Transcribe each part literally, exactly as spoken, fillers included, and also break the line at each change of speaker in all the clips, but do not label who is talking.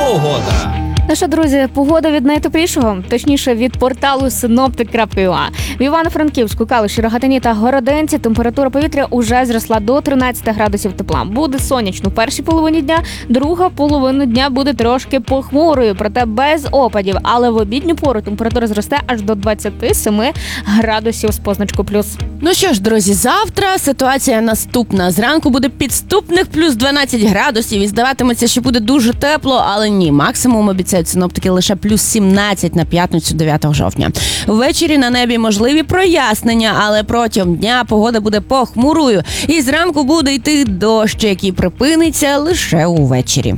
Погода.
Ну що, друзі, погода від найтеплішого, точніше від порталу синоптик крапка ю а. В Івано-Франківську, Калуші, Рогатині та Городенці температура повітря уже зросла до тринадцяти градусів тепла. Буде сонячно в першій половині дня, друга половина дня буде трошки похмурою, проте без опадів. Але в обідню пору температура зросте аж до двадцяти семи градусів з позначкою плюс.
Ну що ж, друзі, завтра ситуація наступна. Зранку буде підступних плюс дванадцять градусів і здаватиметься, що буде дуже тепло, але ні, максимум обіцяють синоптики лише плюс сімнадцять на п'ятницю дев'ятого жовтня. Ввечері на небі можливі прояснення, але протягом дня погода буде похмурою. І зранку буде йти дощ, який припиниться лише увечері.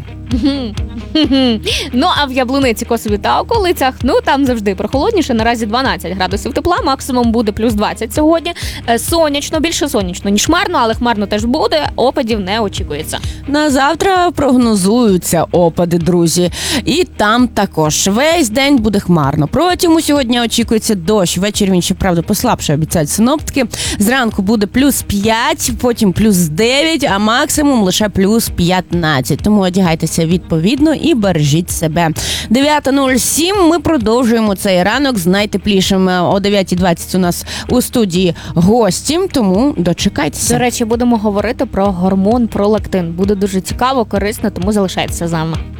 Ну, а в Яблуниці, Косові та околицях, ну, там завжди прохолодніше, наразі дванадцять градусів тепла, максимум буде плюс двадцять сьогодні. Сонячно, більше сонячно, ніж хмарно, але хмарно теж буде, опадів не очікується.
На завтра прогнозуються опади, друзі. І там також весь день буде хмарно. Протягом сьогодні очікується дощ. Ввечері він, щоправда, послабше, обіцяють синоптики. Зранку буде плюс п'ять, потім плюс дев'ять, а максимум лише плюс п'ятнадцять. Тому одягайтеся відповідно і бережіть себе. дев'ята нуль сім, ми продовжуємо цей ранок з найтеплішими. О дев'ятій двадцять у нас у студії гості, тому дочекайтеся.
До речі, будемо говорити про гормон пролактин. Буде дуже цікаво, корисно, тому залишайтеся з нами.